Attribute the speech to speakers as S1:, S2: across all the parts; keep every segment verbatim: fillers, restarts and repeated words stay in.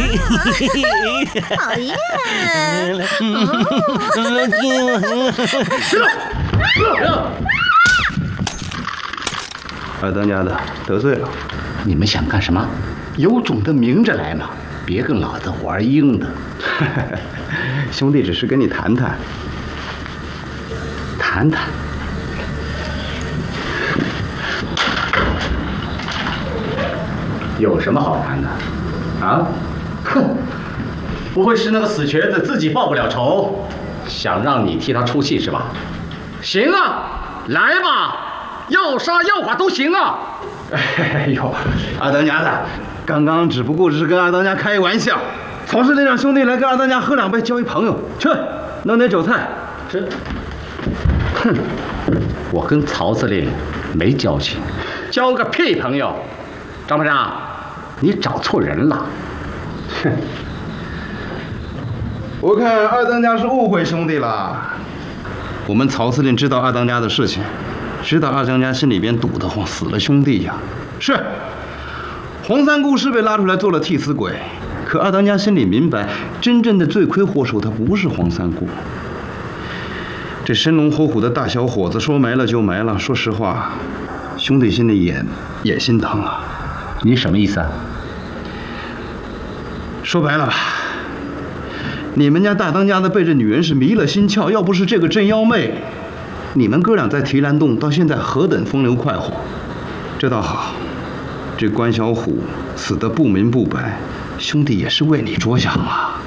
S1: 讨厌！
S2: 二当家的得罪了，
S3: 你们想干什么？有种的明着来嘛，别跟老子玩硬的。
S2: 兄弟只是跟你谈谈，
S3: 谈谈。有什么好谈的？啊？哼！不会是那个死瘸子自己报不了仇，想让你替他出气是吧？行啊，来吧，要杀要剐都行啊！
S2: 哎呦，二当家的，刚刚只不过是跟二当家开个玩笑。曹司令让兄弟来跟二当家喝两杯，交一朋友。去，弄点酒菜。
S3: 这，哼，我跟曹司令没交情，交个屁朋友！张排长，你找错人了。
S2: 哼，我看二当家是误会兄弟了。我们曹司令知道二当家的事情，知道二当家心里边堵得慌，死了兄弟呀。是，黄三姑是被拉出来做了替死鬼，可二当家心里明白，真正的罪魁祸首他不是黄三姑。这生龙活虎的大小伙子说没了就没了，说实话，兄弟心里也也心疼啊。
S3: 你什么意思啊？
S2: 说白了吧，你们家大当家的被这女人是迷了心窍，要不是这个镇妖妹，你们哥俩在提篮洞到现在何等风流快活。这倒好，这关小虎死得不明不白，兄弟也是为你着想啊。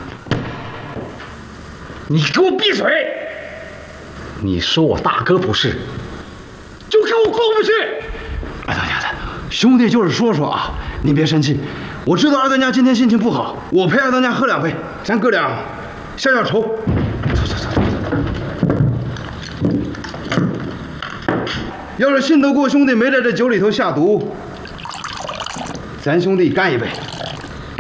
S3: 你给我闭嘴！你说我大哥不是，就给我过不去！
S2: 二当家的，兄弟就是说说啊，您别生气。我知道二当家今天心情不好，我陪二当家喝两杯，咱哥俩消消愁。走走走走走。要是信得过兄弟没在这酒里头下毒，咱兄弟干一杯。